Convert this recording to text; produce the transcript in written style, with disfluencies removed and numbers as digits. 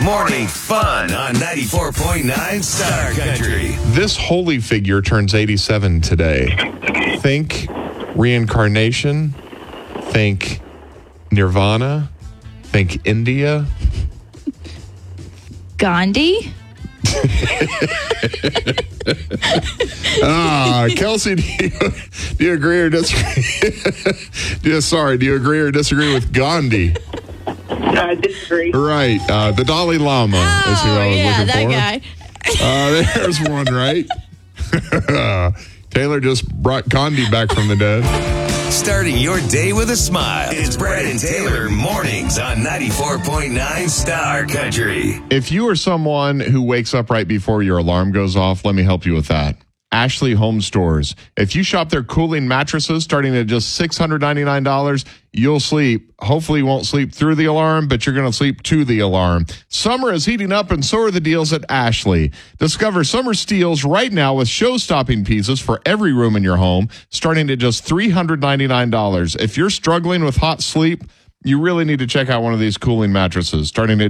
Morning fun on 94.9 Star Country. This holy figure turns 87 today. Think reincarnation. Think Nirvana. Think India. Gandhi? Kelsey, do you agree or disagree? Do you agree or disagree with Gandhi? I disagree. Right. The Dalai Lama is who I was looking that for. guy. There's one, right? Taylor just brought Gandhi back from the dead. Starting your day with a smile. It's Brad and Taylor mornings on 94.9 Star Country. If you are someone who wakes up right before your alarm goes off, let me help you with that. Ashley Home Stores. If you shop their cooling mattresses starting at just $699, you'll sleep. Hopefully you won't sleep through the alarm, but you're going to sleep to the alarm. Summer is heating up, and so are the deals at Ashley. Discover summer steals right now with show-stopping pieces for every room in your home, starting at just $399. If you're struggling with hot sleep, you really need to check out one of these cooling mattresses, starting at